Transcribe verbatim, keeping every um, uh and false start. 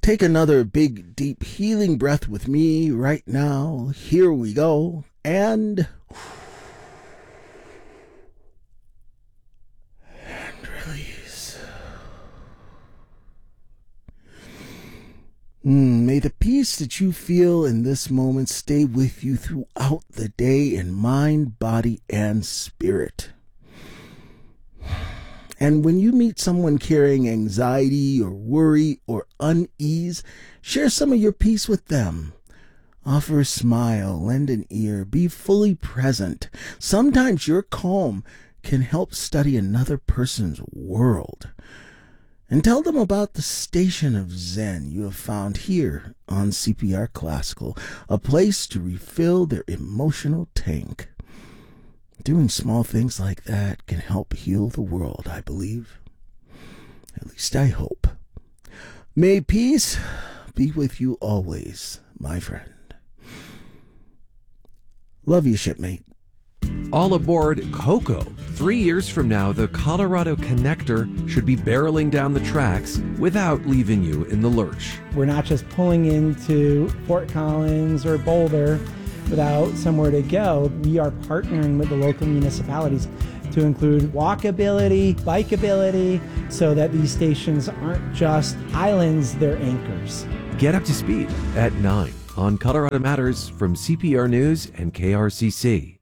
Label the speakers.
Speaker 1: Take another big, deep, healing breath with me right now. Here we go. And, and release. Mm, may the peace that you feel in this moment stay with you throughout the day in mind, body, and spirit. And when you meet someone carrying anxiety or worry or unease, share some of your peace with them. Offer a smile, lend an ear, be fully present. Sometimes your calm can help study another person's world. And tell them about the station of Zen you have found here on C P R Classical, a place to refill their emotional tank. Doing small things like that can help heal the world, I believe. At least I hope. May peace be with you always, my friend. Love you, shipmate.
Speaker 2: All aboard Coco. Three years from now, the Colorado Connector should be barreling down the tracks without leaving you in the lurch.
Speaker 3: We're not just pulling into Fort Collins or Boulder without somewhere to go. We are partnering with the local municipalities to include walkability, bikeability, so that these stations aren't just islands, they're anchors.
Speaker 2: Get up to speed at nine on Colorado Matters from C P R News and K R C C.